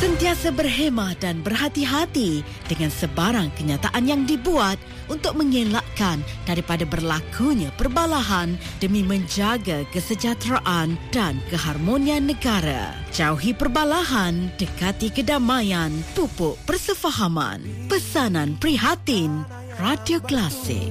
Sentiasa berhemah dan berhati-hati dengan sebarang kenyataan yang dibuat untuk mengelakkan daripada berlakunya perbalahan demi menjaga kesejahteraan dan keharmonian negara. Jauhi perbalahan, dekati kedamaian, pupuk persefahaman. Pesanan prihatin Radio Klasik.